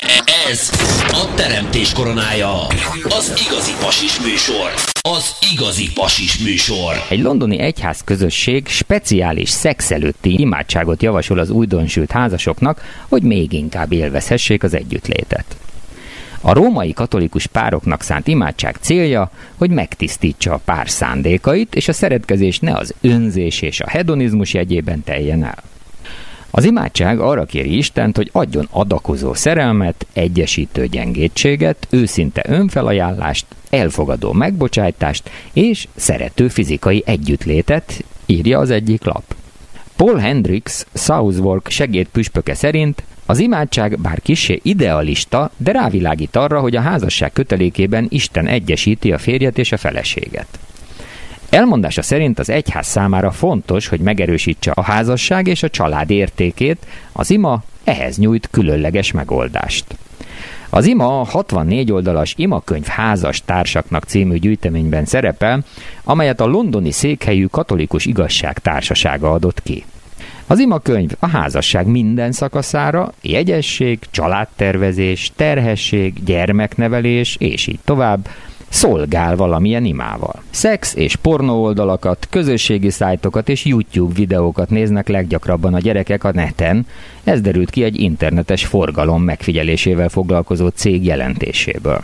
Ez a teremtés koronája. Az igazi pasis műsor. Az igazi pasis műsor. Egy londoni egyház közösség speciális szex előtti imádságot javasol az újdonsült házasoknak, hogy még inkább élvezhessék az együttlétet. A római katolikus pároknak szánt imádság célja, hogy megtisztítsa a pár szándékait, és a szeretkezés ne az önzés és a hedonizmus jegyében teljen el. Az imádság arra kéri Istent, hogy adjon adakozó szerelmet, egyesítő gyengétséget, őszinte önfelajánlást, elfogadó megbocsájtást és szerető fizikai együttlétet, írja az egyik lap. Paul Hendricks, Southwark segédpüspöke szerint az imádság bár kissé idealista, de rávilágít arra, hogy a házasság kötelékében Isten egyesíti a férjet és a feleséget. Elmondása szerint az egyház számára fontos, hogy megerősítse a házasság és a család értékét, az ima ehhez nyújt különleges megoldást. Az ima a 64 oldalas imakönyv házas társaknak című gyűjteményben szerepel, amelyet a londoni székhelyű katolikus igazság társasága adott ki. Az imakönyv a házasság minden szakaszára, jegyesség, családtervezés, terhesség, gyermeknevelés és így tovább, szolgál valamilyen imával. Szex és pornó oldalakat, közösségi szájtokat és YouTube videókat néznek leggyakrabban a gyerekek a neten, ez derült ki egy internetes forgalom megfigyelésével foglalkozó cég jelentéséből.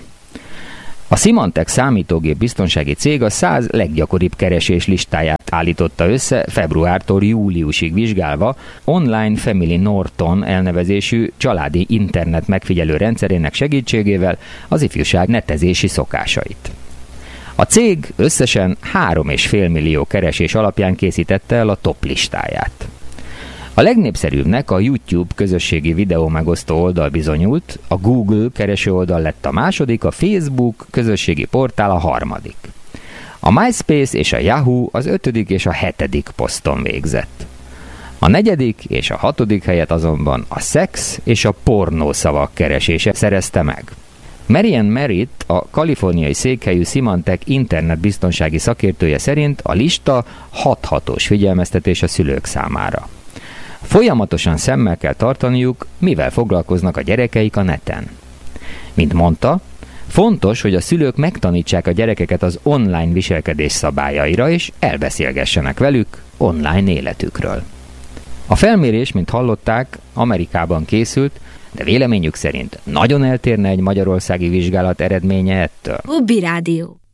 A Symantec számítógép biztonsági cég a 100 leggyakoribb keresés listáját állította össze februártól júliusig vizsgálva Online Family Norton elnevezésű családi internet megfigyelő rendszerének segítségével az ifjúság netezési szokásait. A cég összesen 3,5 millió keresés alapján készítette el a top listáját. A legnépszerűbbnek a YouTube közösségi videó megosztó oldal bizonyult, a Google kereső oldal lett a második, a Facebook közösségi portál a harmadik. A MySpace és a Yahoo az 5. és a 7. poszton végzett. A 4. és a 6. helyet azonban a szex és a pornó szavak keresése szerezte meg. Marian Merritt, a kaliforniai székhelyű Symantec internetbiztonsági szakértője szerint a lista hathatós figyelmeztetés a szülők számára. Folyamatosan szemmel kell tartaniuk, mivel foglalkoznak a gyerekeik a neten. Mint mondta, fontos, hogy a szülők megtanítsák a gyerekeket az online viselkedés szabályaira, és elbeszélgessenek velük online életükről. A felmérés, mint hallották, Amerikában készült, de véleményük szerint nagyon eltérne egy magyarországi vizsgálat eredménye ettől. Hobby Rádió.